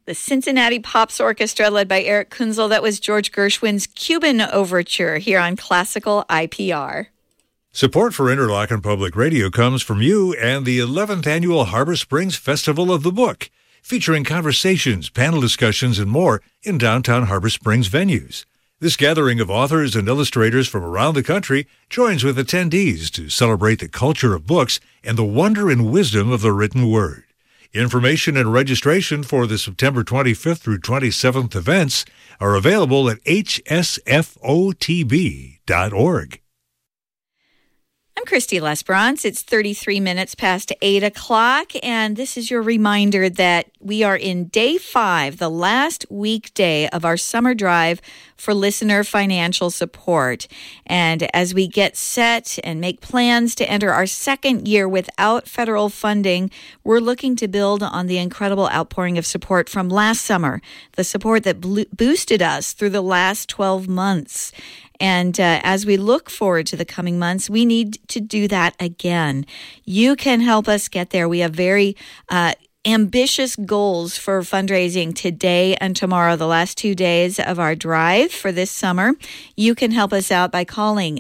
The Cincinnati Pops Orchestra, led by Eric Kunzel. That was George Gershwin's Cuban Overture here on Classical IPR. Support for Interlochen Public Radio comes from you and the 11th Annual Harbor Springs Festival of the Book, featuring conversations, panel discussions, and more in downtown Harbor Springs venues. This gathering of authors and illustrators from around the country joins with attendees to celebrate the culture of books and the wonder and wisdom of the written word. Information and registration for the September 25th through 27th events are available at hsfotb.org. I'm Christy Lesperance. It's 33 minutes past 8 o'clock, and this is your reminder that we are in day 5, the last weekday of our summer drive for listener financial support. And as we get set and make plans to enter our second year without federal funding, we're looking to build on the incredible outpouring of support from last summer, the support that boosted us through the last 12 months. And as we look forward to the coming months, we need to do that again. You can help us get there. We have very ambitious goals for fundraising today and tomorrow, the last 2 days of our drive for this summer. You can help us out by calling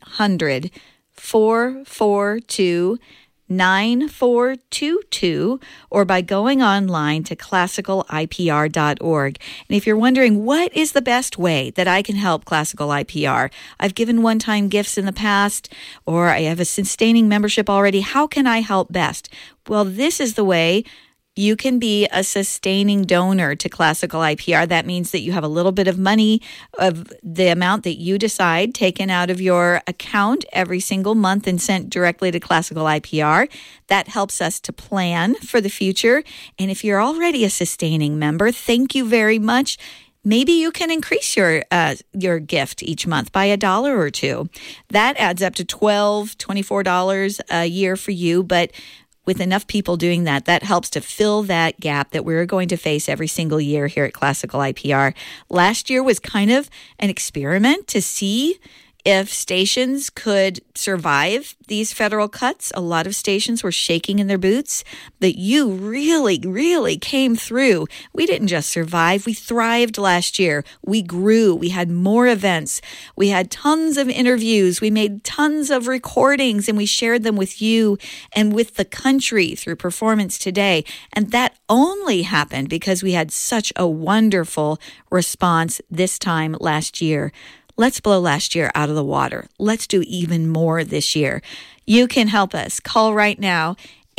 800-442-9422 or by going online to classicalipr.org. And if you're wondering what is the best way that I can help Classical IPR, I've given one-time gifts in the past, or I have a sustaining membership already, how can I help best? Well, this is the way. You can be a sustaining donor to Classical IPR. That means that you have a little bit of money of the amount that you decide taken out of your account every single month and sent directly to Classical IPR. That helps us to plan for the future. And if you're already a sustaining member, thank you very much. Maybe you can increase your gift each month by $1 or $2. That adds up to $12, $24 a year for you, but with enough people doing that, that helps to fill that gap that we're going to face every single year here at Classical IPR. Last year was kind of an experiment to see if stations could survive these federal cuts. A lot of stations were shaking in their boots, but you really, really came through. We didn't just survive. We thrived last year. We grew. We had more events. We had tons of interviews. We made tons of recordings, and we shared them with you and with the country through Performance Today. And that only happened because we had such a wonderful response this time last year. Let's blow last year out of the water. Let's do even more this year. You can help us. Call right now,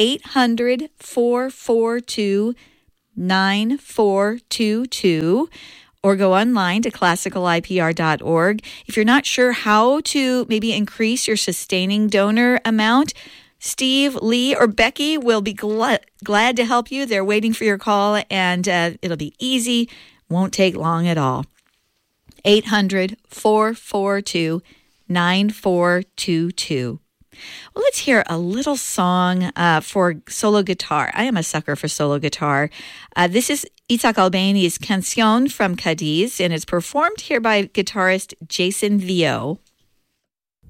800-442-9422, or go online to classicalipr.org. If you're not sure how to maybe increase your sustaining donor amount, Steve, Lee, or Becky will be glad to help you. They're waiting for your call, and it'll be easy. Won't take long at all. 800-442-9422. Well, let's hear a little song for solo guitar. I am a sucker for solo guitar. This is Isaac Albeni's Canción from Cadiz, and it's performed here by guitarist Jason Vio.